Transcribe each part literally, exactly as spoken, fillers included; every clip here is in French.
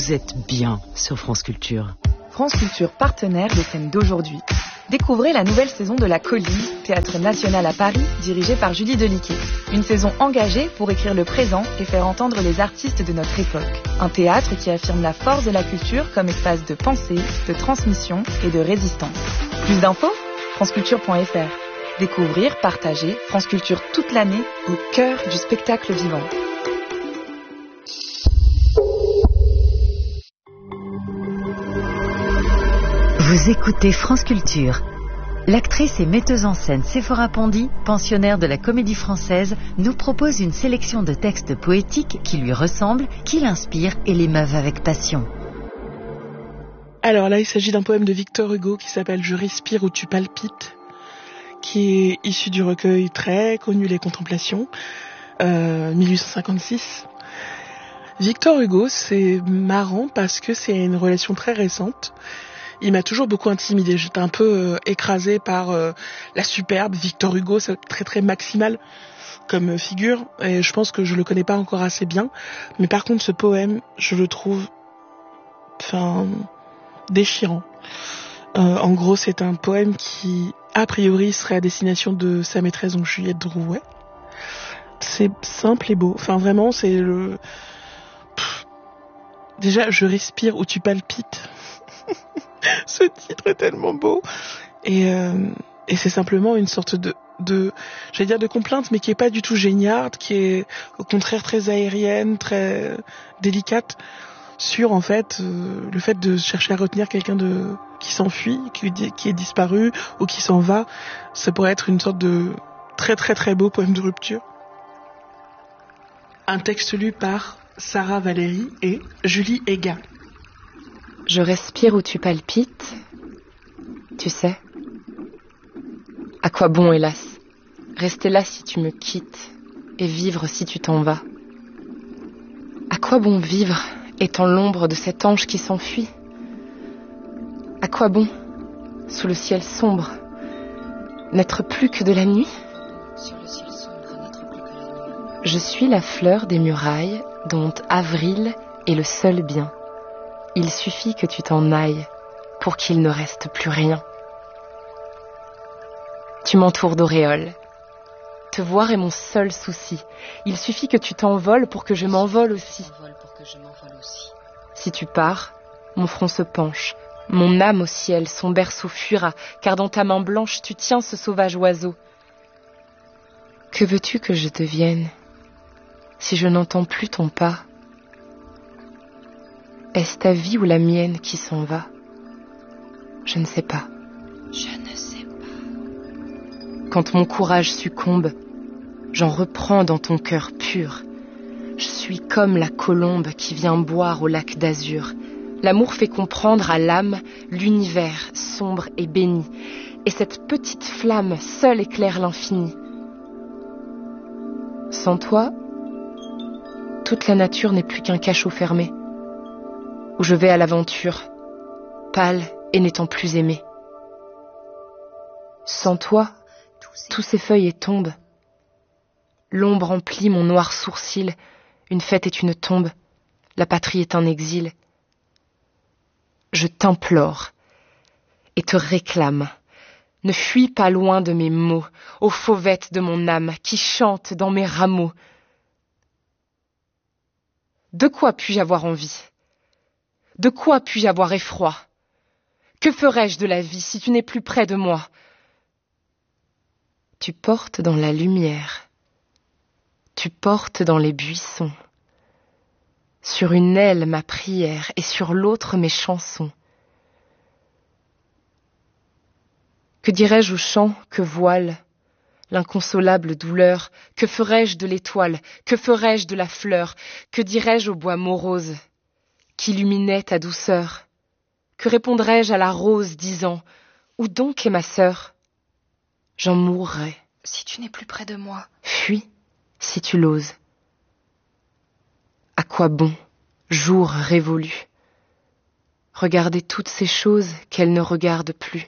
Vous êtes bien sur France Culture. France Culture, partenaire des scènes d'aujourd'hui. Découvrez la nouvelle saison de La Colline, théâtre national à Paris, dirigé par Julie Deliquet. Une saison engagée pour écrire le présent et faire entendre les artistes de notre époque. Un théâtre qui affirme la force de la culture comme espace de pensée, de transmission et de résistance. Plus d'infos ? franceculture point f r. Découvrir, partager, France Culture toute l'année, au cœur du spectacle vivant. Vous écoutez France Culture. L'actrice et metteuse en scène Séphora Pondy, pensionnaire de la Comédie Française, nous propose une sélection de textes poétiques qui lui ressemblent, qui l'inspirent et l'émeuvent avec passion. Alors là, il s'agit d'un poème de Victor Hugo qui s'appelle « Je respire où tu palpites », qui est issu du recueil très connu Les Contemplations, euh, mille huit cent cinquante-six. Victor Hugo, c'est marrant parce que c'est une relation très récente. Il m'a toujours beaucoup intimidée. J'étais un peu euh, écrasée par euh, la superbe Victor Hugo, c'est très très maximal comme figure, et je pense que je le connais pas encore assez bien. Mais par contre, ce poème, je le trouve, enfin, déchirant. Euh, en gros, c'est un poème qui, a priori, serait à destination de sa maîtresse, donc Juliette Drouet. C'est simple et beau. Enfin, vraiment, c'est le. Pff. Déjà, je respire où tu palpites. Ce titre est tellement beau. Et, euh, et c'est simplement une sorte de, de, j'allais dire de complainte, mais qui est pas du tout géniarde, qui est au contraire très aérienne, très délicate, sur en fait euh, le fait de chercher à retenir quelqu'un de qui s'enfuit, qui, qui est disparu ou qui s'en va. Ça pourrait être une sorte de très très très beau poème de rupture. Un texte lu par Sarah Valéry et Julie Ega. Je respire où tu palpites, tu sais. À quoi bon, hélas, rester là si tu me quittes et vivre si tu t'en vas? À quoi bon vivre étant l'ombre de cet ange qui s'enfuit? À quoi bon, sous le ciel sombre, n'être plus que de la nuit? Sur le ciel sombre, n'être plus que la nuit. Je suis la fleur des murailles dont avril est le seul bien. Il suffit que tu t'en ailles pour qu'il ne reste plus rien. Tu m'entoures d'auréoles. Te voir est mon seul souci. Il suffit que tu t'envoles pour que je m'envole aussi. Si tu pars, mon front se penche, mon âme au ciel, son berceau fuira, car dans ta main blanche tu tiens ce sauvage oiseau. Que veux-tu que je devienne si je n'entends plus ton pas? Est-ce ta vie ou la mienne qui s'en va? Je ne sais pas. Je ne sais pas. Quand mon courage succombe, j'en reprends dans ton cœur pur. Je suis comme la colombe qui vient boire au lac d'azur. L'amour fait comprendre à l'âme l'univers sombre et béni. Et cette petite flamme seule éclaire l'infini. Sans toi, toute la nature n'est plus qu'un cachot fermé, où je vais à l'aventure, pâle et n'étant plus aimée. Sans toi, tous ces feuilles tombent. L'ombre emplit mon noir sourcil, une fête est une tombe, la patrie est un exil. Je t'implore et te réclame, ne fuis pas loin de mes mots, ô fauvette de mon âme qui chante dans mes rameaux. De quoi puis-je avoir envie ? De quoi puis-je avoir effroi? Que ferais-je de la vie si tu n'es plus près de moi? Tu portes dans la lumière, tu portes dans les buissons, sur une aile ma prière et sur l'autre mes chansons. Que dirais-je au chant que voile l'inconsolable douleur? Que ferais-je de l'étoile? Que ferais-je de la fleur? Que dirais-je au bois morose qu'illuminait ta douceur? Que répondrais-je à la rose disant « Où donc est ma sœur ?» J'en mourrais. Si tu n'es plus près de moi. Fuis, si tu l'oses. À quoi bon, jour révolu, regarder toutes ces choses qu'elle ne regarde plus?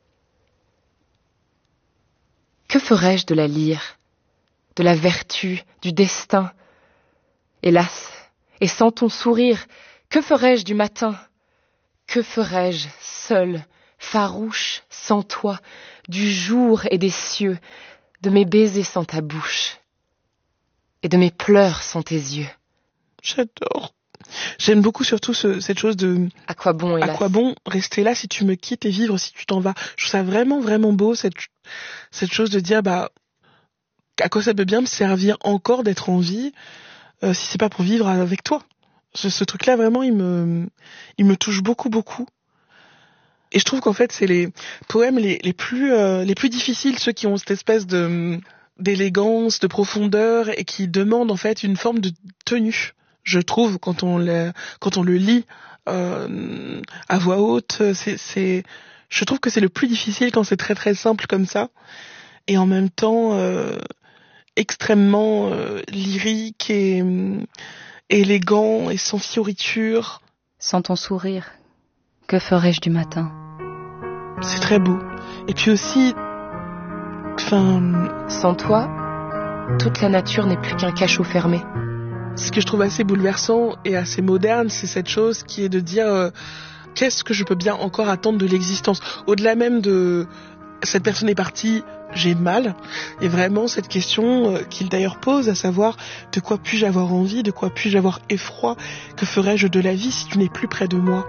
Que ferais-je de la lyre, de la vertu, du destin? Hélas, et sans ton sourire, Que ferais-je du matin? Que ferais-je, seul, farouche, sans toi, du jour et des cieux, de mes baisers sans ta bouche, et de mes pleurs sans tes yeux? J'adore. J'aime beaucoup surtout ce, cette chose de... À quoi bon, hélas? À quoi bon rester là si tu me quittes et vivre si tu t'en vas? Je trouve ça vraiment, vraiment beau, cette, cette chose de dire, bah, à quoi ça peut bien me servir encore d'être en vie, euh, si c'est pas pour vivre avec toi? Ce, ce truc-là, vraiment, il me, il me touche beaucoup, beaucoup. Et je trouve qu'en fait, c'est les poèmes les, les plus, euh, les plus difficiles, ceux qui ont cette espèce de, d'élégance, de profondeur, et qui demandent, en fait, une forme de tenue. Je trouve, quand on le, quand on le lit euh, à voix haute, c'est, c'est, je trouve que c'est le plus difficile quand c'est très très simple comme ça, et en même temps euh, extrêmement euh, lyrique et euh, élégant et sans fioritures. Sans ton sourire, que ferais-je du matin? C'est très beau. Et puis aussi, enfin, sans toi, toute la nature n'est plus qu'un cachot fermé. Ce que je trouve assez bouleversant et assez moderne, c'est cette chose qui est de dire euh, qu'est-ce que je peux bien encore attendre de l'existence. Au-delà même de cette personne est partie, j'ai mal. Et vraiment cette question euh, qu'il d'ailleurs pose, à savoir de quoi puis-je avoir envie, de quoi puis-je avoir effroi, que ferais-je de la vie si tu n'es plus près de moi?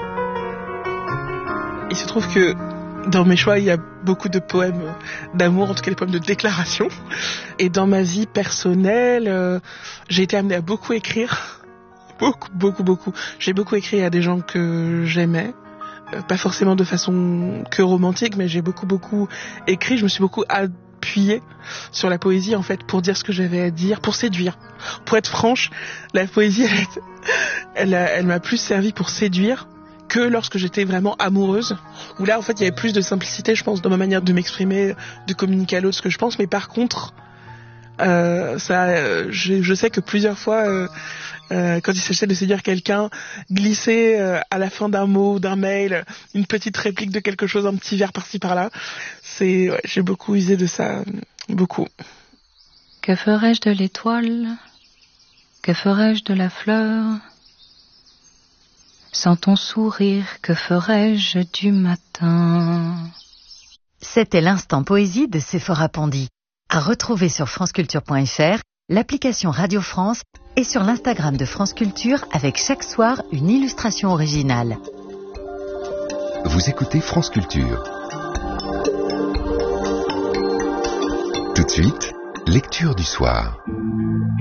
Il se trouve que dans mes choix, il y a beaucoup de poèmes d'amour, en tout cas des poèmes de déclaration. Et dans ma vie personnelle, euh, j'ai été amenée à beaucoup écrire. Beaucoup, beaucoup, beaucoup. J'ai beaucoup écrit à des gens que j'aimais. Euh, pas forcément de façon que romantique, mais j'ai beaucoup, beaucoup écrit. Je me suis beaucoup appuyée sur la poésie, en fait, pour dire ce que j'avais à dire, pour séduire. Pour être franche, la poésie, elle, elle, a, elle m'a plus servi pour séduire que lorsque j'étais vraiment amoureuse, où là en fait il y avait plus de simplicité, je pense, dans ma manière de m'exprimer, de communiquer à l'autre ce que je pense. Mais par contre, euh, ça, euh, je, je sais que plusieurs fois, euh, euh, quand il s'agissait de séduire quelqu'un, glisser euh, à la fin d'un mot, d'un mail, une petite réplique de quelque chose, un petit vers par-ci par-là, c'est, ouais, j'ai beaucoup usé de ça, euh, beaucoup. Que ferais-je de l'étoile? Que ferais-je de la fleur? Sans ton sourire, que ferais-je du matin? C'était l'instant poésie de Séphora Pondy. À retrouver sur franceculture point f r, l'application Radio France et sur l'Instagram de France Culture avec chaque soir une illustration originale. Vous écoutez France Culture. Tout de suite, lecture du soir.